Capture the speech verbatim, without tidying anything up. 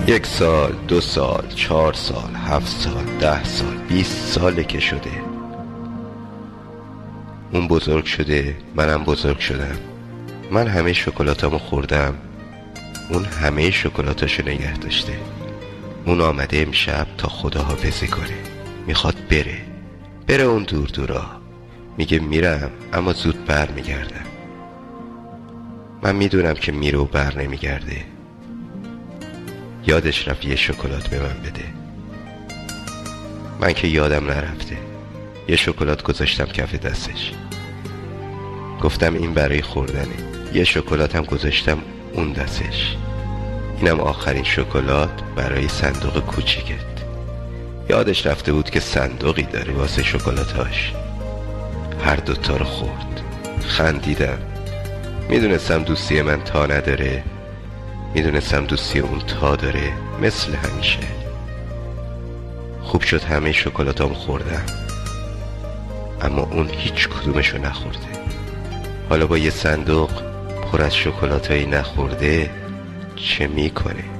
یک سال، دو سال، چهار سال، هفت سال، ده سال، بیست ساله که شده. اون بزرگ شده، منم بزرگ شدم. من همه شکلاتامو خوردم، اون همه شکلاتاشو نگه داشته. اون آمده امشب تا خداحافظی کنه، میخواد بره بره اون دور دورا. میگه میرم اما زود بر میگردم. من میدونم که میره و بر نمیگرده. یادش رفت یه شکلات به من بده. من که یادم نرفته. یه شکلات گذاشتم کف دستش، گفتم این برای خوردنه. یه شکلات هم گذاشتم اون دستش. اینم آخرین شکلات برای صندوق کوچیکت. یادش رفته بود که صندوقی داره واسه شکلاتاش. هر دوتا رو خورد. خندیدم. میدونستم دوستی من تا نداره، میدونستم دوستی اون تا داره، مثل همیشه. خوب شد همه شکلاتام خوردم، اما اون هیچ کدومشو نخورده. حالا با یه صندوق پر از شکلاتایی نخورده چه میکنه؟